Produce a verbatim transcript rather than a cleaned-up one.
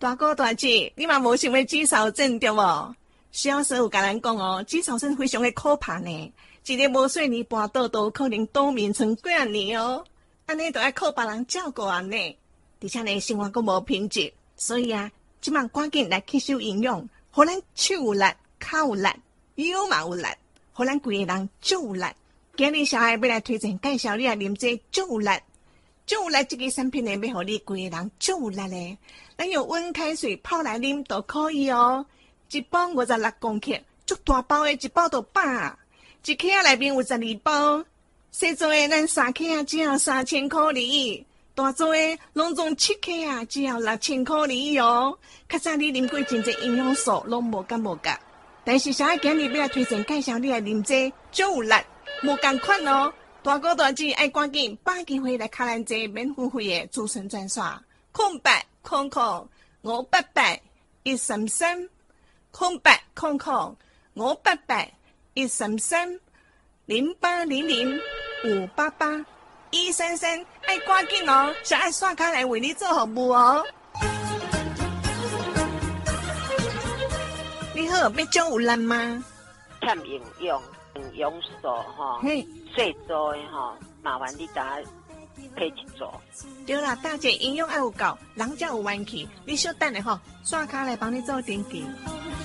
大哥大姐，你嘛无想要肌少症对无？小时有甲咱讲哦，肌少症非常的可怕呢，一日无睡年跋倒倒，可能冬眠成几啊年哦。安尼都要靠别人照顾安呢，而且呢生活阁无品质，所以啊，即马赶紧来吸收营养，互咱手有力、脚有力、腰嘛有力，互咱规个人足有力。今日小孩要来推荐介绍你来啉这足有力。足有力这个产品呢，要互你规个人足有力咧。咱用温开水泡来啉都可以哦。一包五十六公克，足大包的一包都饱。一克仔内面有十二包，小做的咱三克仔只要三千块而已，大做的拢总七克仔只要六千块而已哦。较早你啉过真侪营养素，拢无甲无甲。但是小爱今日要来推荐介绍你来啉这足有力，无共款哦。大哥大姐爱赶紧把机会来卡咱这免付费的主神专线，空白空空五八八一三三，空白空空五八八一三三，零八零零五八八一三三，爱赶紧哦，小爱刷卡来为你做服务哦。你好，要足有力吗？ 欠营养，营养素吼，细做的吼，麻烦你大家配一做。 对啦，大姐营养爱有够，人才有元气。你小等下吼，刷卡来帮你做登记。